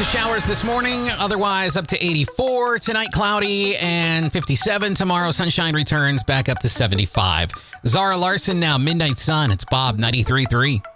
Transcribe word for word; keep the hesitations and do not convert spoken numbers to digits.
showers this morning, otherwise up to eighty-four. Tonight, cloudy and fifty-seven. Tomorrow, sunshine returns back up to seventy-five. Zara Larson now, Midnight Sun. It's Bob ninety-three point three.